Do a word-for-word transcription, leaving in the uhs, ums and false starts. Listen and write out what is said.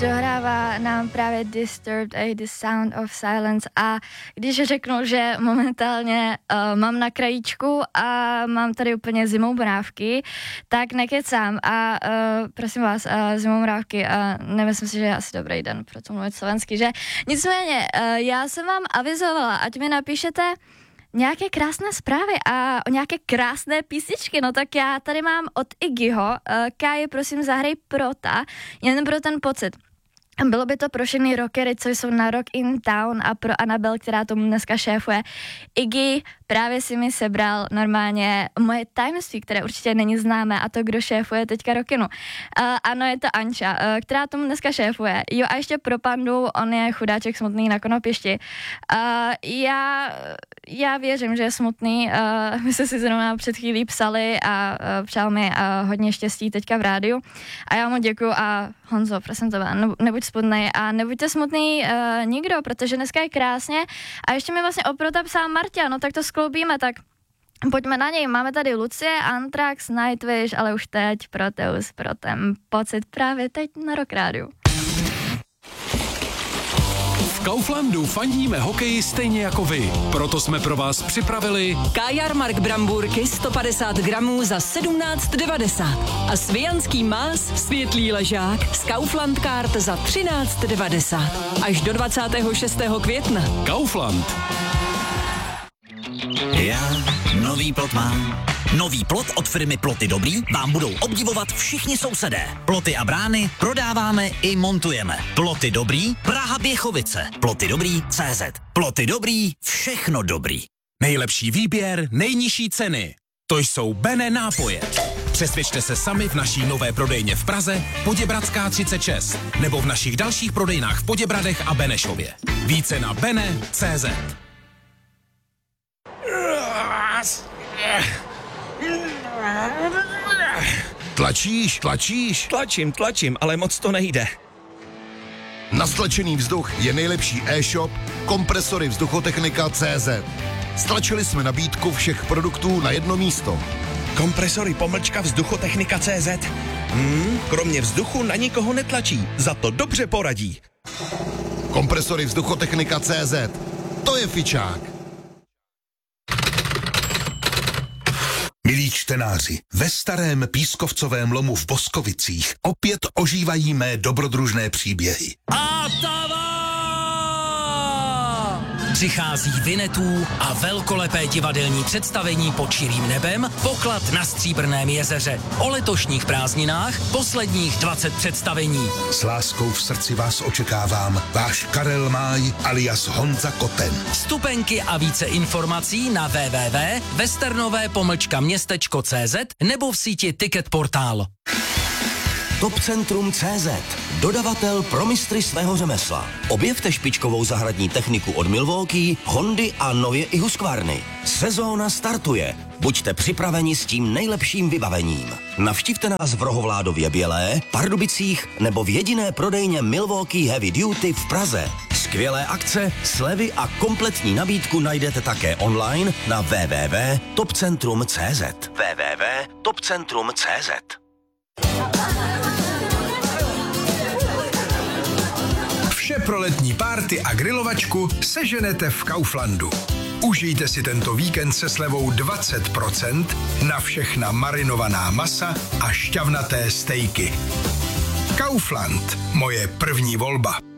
dohrává nám právě Disturbed a The Sound of Silence a když řeknu, že momentálně uh, mám na krajíčku a mám tady úplně zimomrávky, tak nekecám a uh, prosím vás, uh, zimomrávky a nemyslím si, že je asi dobrý den pro to mluvit slovensky, že nicméně uh, já jsem vám avizovala, ať mi napíšete nějaké krásné zprávy a o nějaké krásné písničky, no tak já tady mám od Iggyho, uh, Káji, prosím, zahrej Prota, jen pro ten pocit. Bylo by to pro všechny rockery, co jsou na Rock in Town a pro Anabel, která tomu dneska šéfuje. Iggy právě si mi sebral normálně moje tajemství, které určitě není známé, a to, kdo šéfuje teďka rockinu. Uh, ano, je to Anča, uh, která tomu dneska šéfuje. Jo, a ještě pro Pandu, on je chudáček smutný na konopěšti. Uh, já, já věřím, že je smutný. Uh, my jsme si zrovna před chvílí psali a uh, přál mi uh, hodně štěstí teďka v rádiu. A já mu děkuju a Honzo, prosím tebe, nebuď smutnej a nebuďte smutný uh, nikdo, protože dneska je krásně. A ještě mi vlastně oprota psal Marta, no tak to skloubíme, tak pojďme na něj. Máme tady Lucie, Anthrax, Nightwish, ale už teď Proteus, pro ten pocit právě teď na Rock rádiu. V Kauflandu fandíme hokeji stejně jako vy. Proto jsme pro vás připravili Kajarmark Bramburky sto padesát gramů za sedmnáct devadesát a Svijanský más světlý ležák z Kaufland Card za třináct devadesát. Až do dvacátého šestého května. Kaufland. Já nový plot mám. Nový plot od firmy Ploty Dobrý vám budou obdivovat všichni sousedé. Ploty a brány prodáváme i montujeme. Ploty Dobrý, Praha Běchovice. Ploty Dobrý tečka cé zet. Ploty Dobrý, všechno dobrý. Nejlepší výběr, nejnižší ceny. To jsou Bene nápoje. Přesvědčte se sami v naší nové prodejně v Praze, Poděbradská třicet šest, nebo v našich dalších prodejnách v Poděbradech a Benešově. Více na bene tečka cé zet. Tlačíš, tlačíš? Tlačím, tlačím, ale moc to nejde. Na stlačený vzduch je nejlepší e-shop Kompresory vzduchotechnika tečka cé zet. Stlačili jsme nabídku všech produktů na jedno místo. Kompresory pomlčka vzduchotechnika tečka cé zet. Hmm, kromě vzduchu na nikoho netlačí, za to dobře poradí. Kompresory vzduchotechnika tečka cé zet. To je fičák. Milí čtenáři, ve starém pískovcovém lomu v Boskovicích opět ožívají mé dobrodružné příběhy. Atava! Přichází Vinetů a velkolepé divadelní představení Pod širým nebem, Poklad na Stříbrném jezeře. O letošních prázdninách posledních dvacet představení. S láskou v srdci vás očekávám, váš Karel Máj alias Honza Koten. Vstupenky a více informací na w w w tečka westernové pomlčka městečko tečka cé zet nebo v síti Ticket Portál. Topcentrum tečka cé zet. Dodavatel pro mistry svého řemesla. Objevte špičkovou zahradní techniku od Milwaukee, Hondy a nově i Husqvarny. Sezóna startuje. Buďte připraveni s tím nejlepším vybavením. Navštivte nás v Rohovládově Bělé, Pardubicích nebo v jediné prodejně Milwaukee Heavy Duty v Praze. Skvělé akce, slevy a kompletní nabídku najdete také online na w w w tečka topcentrum tečka cé zet. w w w tečka topcentrum tečka cé zet. Vše pro letní párty a grilovačku seženete v Kauflandu. Užijte si tento víkend se slevou dvacet procent na všechna marinovaná masa a šťavnaté stejky. Kaufland, moje první volba.